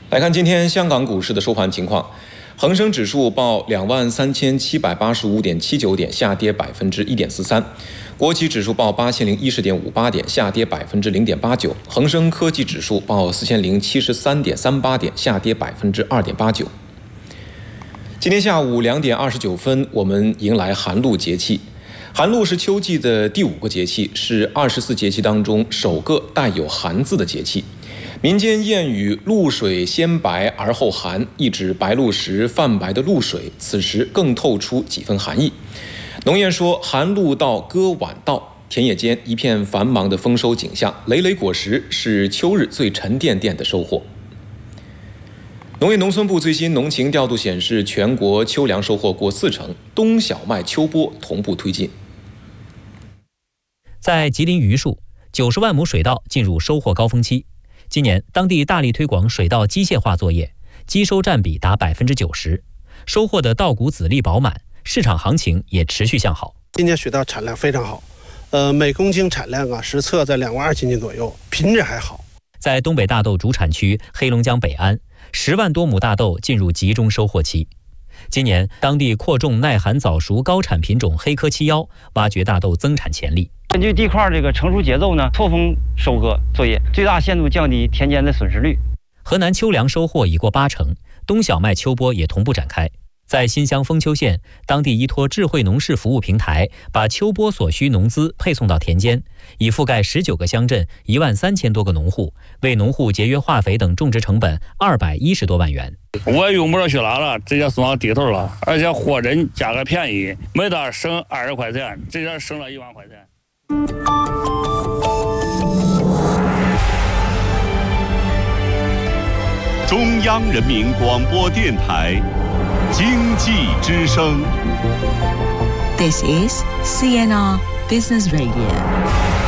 来看今天香港股市的收盘情况，恒生指数报23,785.79点，下跌1.43%；国企指数报8010.58点，下跌0.89%；恒生科技指数报4073.38点，下跌2.89%。今天下午2点29分，我们迎来寒露节气。寒露是秋季的第5个节气，是24节气当中首个带有寒字的节气。民间谚语“露水先白而后寒”，意指白露时泛白的露水，此时更透出几分寒意。农谚说“寒露到，割晚到”，田野间一片繁忙的丰收景象，累累果实是秋日最沉甸甸的收获。农业农村部最新农情调度显示，全国秋粮收获过40%，冬小麦、秋播同步推进。 在吉林榆树，90万亩水稻进入收获高峰期。今年当地大力推广水稻机械化作业，机收占比达90%，收获的稻谷籽粒饱满，市场行情也持续向好。 今年水稻产量非常好，每公斤产量实测在22000斤左右，品质还好。 在东北大豆主产区黑龙江北安，10万多亩大豆进入集中收获期。今年当地扩种耐寒早熟高产品种黑科71，挖掘大豆增产潜力。 根据地块这个成熟节奏呢，错峰收割作业，最大限度降低田间的损失率。 河南秋粮收获已过80%，冬小麦秋播也同步展开。在新乡丰丘县，当地依托智慧农事服务平台，把秋播所需农资配送到田间，已覆盖19个乡镇13000多个农户，为农户节约化肥等种植成本210多万元。 我用不着去哪了，直接送到地头了，而且货真价格便宜，每袋省20块钱，直接省了1万块钱。 中央人民广播电台经济之声。 This is CNR Business Radio.